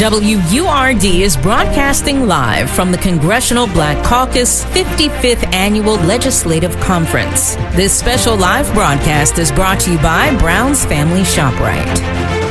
WURD is broadcasting live from the Congressional Black Caucus 55th Annual Legislative Conference. This special live broadcast is brought to you by Brown's Family ShopRite.